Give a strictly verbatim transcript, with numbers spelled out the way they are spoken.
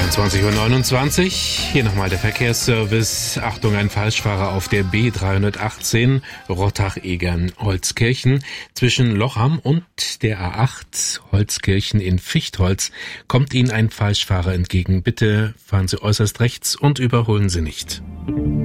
zweiundzwanzig Uhr neunundzwanzig. Hier nochmal der Verkehrsservice. Achtung, ein Falschfahrer auf der B dreihundertachtzehn Rottach-Egern-Holzkirchen. Zwischen Lochham und der A acht Holzkirchen in Fichtholz kommt Ihnen ein Falschfahrer entgegen. Bitte fahren Sie äußerst rechts und überholen Sie nicht.